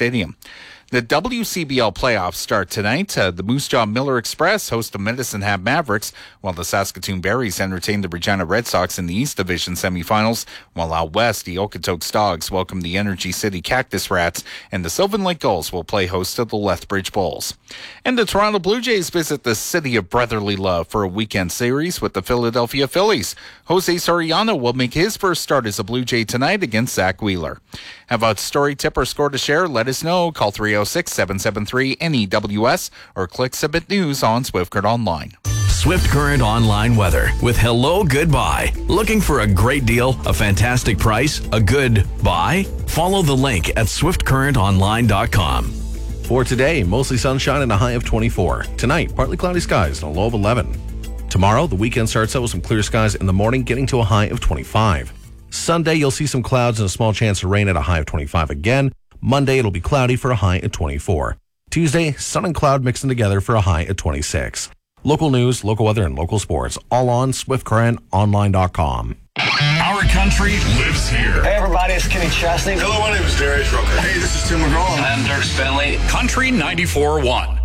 Stadium. The WCBL playoffs start tonight. The Moose Jaw Miller Express host the Medicine Hat Mavericks, while the Saskatoon Berries entertain the Regina Red Sox in the East Division semifinals, while out west, the Okotoks Dogs welcome the Energy City Cactus Rats, and the Sylvan Lake Gulls will play host to the Lethbridge Bulls. And the Toronto Blue Jays visit the city of brotherly love for a weekend series with the Philadelphia Phillies. Jose Soriano will make his first start as a Blue Jay tonight against Zach Wheeler. Have a story, tip, or score to share? Let us know. Call 306-773-NEWS or click Submit News on Swift Current Online. Swift Current Online weather with Hello Goodbye. Looking for a great deal, a fantastic price, a good buy? Follow the link at swiftcurrentonline.com. For today, mostly sunshine and a high of 24. Tonight, partly cloudy skies and a low of 11. Tomorrow, the weekend starts out with some clear skies in the morning, getting to a high of 25. Sunday, you'll see some clouds and a small chance of rain at a high of 25 again. Monday, it'll be cloudy for a high at 24. Tuesday, sun and cloud mixing together for a high at 26. Local news, local weather, and local sports, all on SwiftCurrentOnline.com. Our country lives here. Hey everybody, it's Kenny Chesney. Hello, my name is Darius Rucker. Hey, this is Tim McGraw. I'm Dirk Bentley. Country 94.1.